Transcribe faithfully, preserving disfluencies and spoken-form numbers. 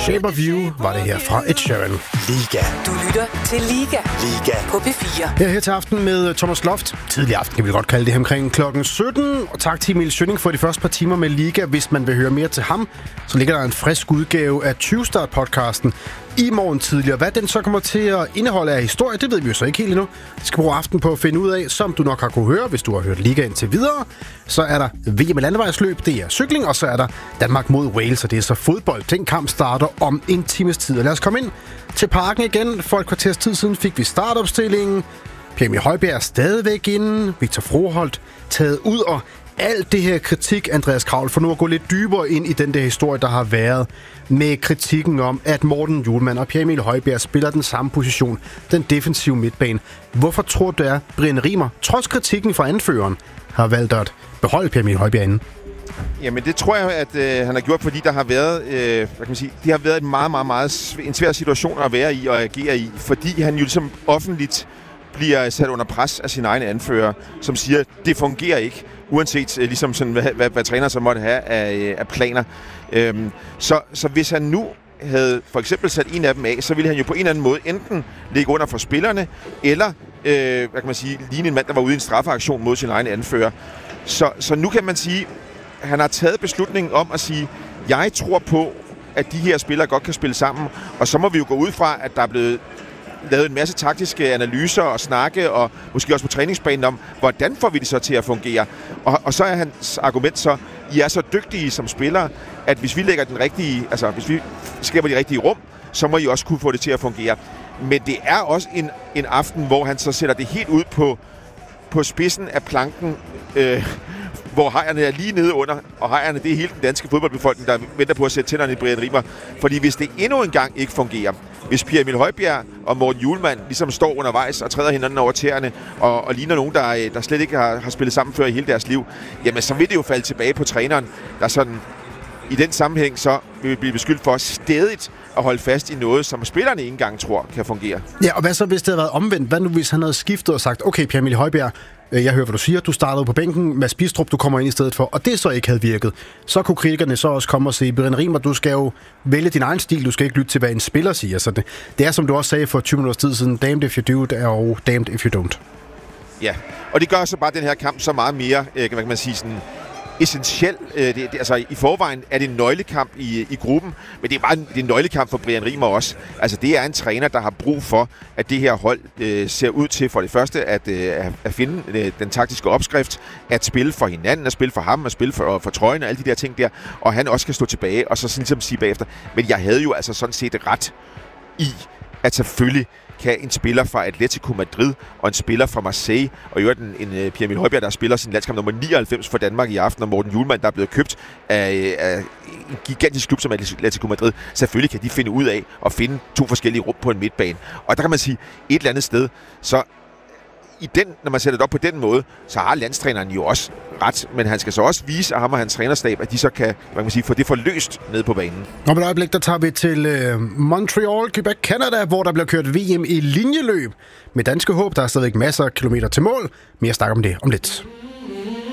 Shape of You var det her fra Ed Sheeran. Liga. Du lytter til Liga. Liga. På P fire. Her, her til aften med Thomas Loft. Tidlig aften kan vi godt kalde det her omkring klokken sytten. Og tak til Emil Schønning for de første par timer med Liga. Hvis man vil høre mere til ham, så ligger der en frisk udgave af tyve Start podcasten i morgen tidligere. Hvad den så kommer til at indeholde af historie, det ved vi jo så ikke helt endnu. Vi skal bruge aften på at finde ud af, som du nok har kunne høre, hvis du har hørt Liga indtil videre. Så er der V M i landevejsløb, det er cykling, og så er der Danmark mod Wales, og det er så fodbold. Den kamp starter om en times tid. Og lad os komme ind til parken igen. For et kvarters tid siden fik vi startopstillingen. Pierre Emil Højbjerg er stadigvæk inde. Victor Froholt taget ud, og alt det her kritik, Andreas Kraul, for nu at gå lidt dybere ind i den der historie, der har været med kritikken om, at Morten Hjulmand og Pierre Emil Højbjerg spiller den samme position, den defensive midtbane. Hvorfor tror du, at Brian Rimer, trods kritikken fra anføreren, har valgt at beholde Pierre Emil Højbjerg inde? Jamen det tror jeg, at øh, han har gjort, fordi der har været, øh, hvad kan man sige, det har været en meget, meget, meget sv- en svær situation at være i og agere i, fordi han jo ligesom offentligt bliver sat under pres af sin egen anfører, som siger, det fungerer ikke, uanset øh, ligesom sådan, hvad, hvad, hvad træner så måtte have af, af planer. Øhm, så, så hvis han nu havde for eksempel sat en af dem af, så ville han jo på en eller anden måde enten ligge under for spillerne, eller øh, hvad kan man sige, ligne en mand, der var ude i en straffeaktion mod sin egen anfører. Så, så nu kan man sige, han har taget beslutningen om at sige, jeg tror på, at de her spillere godt kan spille sammen, og så må vi jo gå ud fra, at der er blevet lavet en masse taktiske analyser og snakke, og måske også på træningsbanen om, hvordan får vi det så til at fungere. Og, og så er hans argument så, I er så dygtige som spillere, at hvis vi lægger den rigtige, altså hvis vi skaber de rigtige rum, så må I også kunne få det til at fungere. Men det er også en, en aften, hvor han så sætter det helt ud på, på spidsen af planken, øh, hvor hejerne er lige nede under, og hejerne, det er hele den danske fodboldbefolkning, der venter på at sætte tænderne i Brian Rimer. Fordi hvis det endnu en gang ikke fungerer, hvis Pierre Emil Højbjerg og Morten Hjulmand ligesom står undervejs og træder hinanden over tæerne, og, og ligner nogen, der, der slet ikke har, har spillet sammen før i hele deres liv, jamen så vil det jo falde tilbage på træneren, der sådan i den sammenhæng så vil vi blive beskyldt for stædigt at holde fast i noget, som spillerne ikke engang tror kan fungere. Ja, og hvad så, hvis det havde været omvendt? Hvad nu, hvis han havde skiftet og sagt, okay, Pierre Emil Højbjerg, jeg hører, hvad du siger, du startede på bænken, Mads Bistrup, du kommer ind i stedet for, og det så ikke havde virket. Så kunne kritikerne så også komme og sige, Brian Rimer, du skal jo vælge din egen stil, du skal ikke lytte til, hvad en spiller siger. Så det, det er, som du også sagde for tyve minutters tid siden, damned if you do it, og damned if you don't. Ja, og det gør så bare den her kamp så meget mere, øh, hvad kan man sige, sådan essentiel. Øh, det, det, altså i forvejen er det en nøglekamp i, i gruppen, men det er bare en, det er en nøglekamp for Brian Rimer også. Altså det er en træner, der har brug for, at det her hold øh, ser ud til for det første at, øh, at finde øh, den taktiske opskrift, at spille for hinanden, at spille for ham, at spille for, for trøjen og alle de der ting der, og han også kan stå tilbage og så sådan ligesom sige bagefter, men jeg havde jo altså sådan set ret i, at selvfølgelig kan en spiller fra Atletico Madrid og en spiller fra Marseille, og i øvrigt en, en Pierre Emil Højbjerg, der spiller sin landskamp nummer nioghalvfems for Danmark i aften, og Morten Hjulmand, der er blevet købt af, af en gigantisk klub som Atletico Madrid. Selvfølgelig kan de finde ud af at finde to forskellige rum på en midtbane. Og der kan man sige, et eller andet sted, så i den, når man sætter det op på den måde, så har landstræneren jo også ret, men han skal så også vise, at ham og hans trænerstab, at de så kan, hvad kan man sige, få det forløst ned på banen. Om et øjeblik, der tager vi til øh, Montreal, Quebec, Canada, hvor der bliver kørt V M i linjeløb. Med danske håb, der er stadigvæk masser af kilometer til mål. Mere snak om det om lidt.